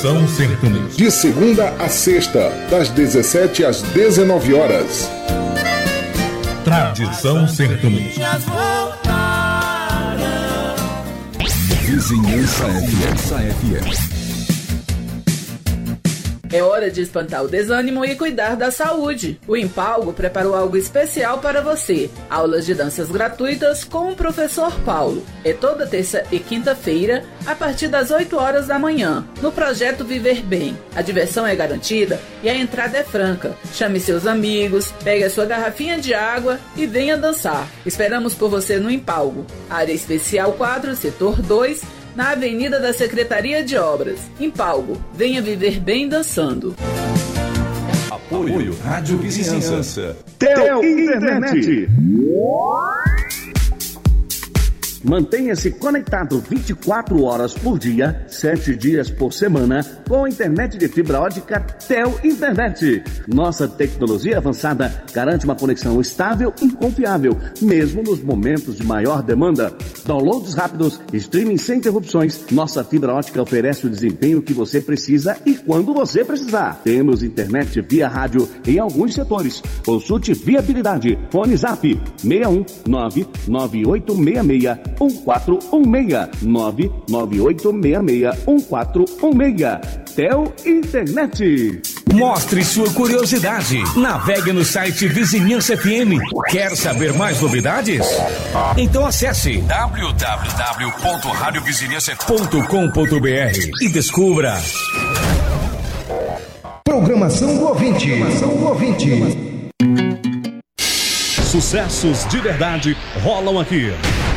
Tradição Sertaneja. De segunda a sexta, das 17 às 19 horas. Tradição Sertaneja. Vizinhança FM. É hora de espantar o desânimo e cuidar da saúde. O Impalgo preparou algo especial para você. Aulas de danças gratuitas com o professor Paulo. É toda terça e quinta-feira, a partir das 8 horas da manhã, no projeto Viver Bem. A diversão é garantida e a entrada é franca. Chame seus amigos, pegue a sua garrafinha de água e venha dançar. Esperamos por você no Impalgo. Área Especial 4, Setor 2, na Avenida da Secretaria de Obras. Impalgo, venha viver bem dançando. Apoio Rádio Vizinhança. Tel Internet. Mantenha-se conectado 24 horas por dia, 7 dias por semana, com a internet de fibra ótica Tel Internet. Nossa tecnologia avançada garante uma conexão estável e confiável, mesmo nos momentos de maior demanda. Downloads rápidos, streaming sem interrupções. Nossa fibra ótica oferece o desempenho que você precisa e quando você precisar. Temos internet via rádio em alguns setores. Consulte viabilidade. Fone Zap 61 99866 1416 99866 1416. Tel Internet. Mostre sua curiosidade. Navegue no site Vizinhança FM. Quer saber mais novidades? Então acesse www.radiovizinhança.com.br e descubra. Programação do ouvinte. Sucessos de verdade rolam aqui.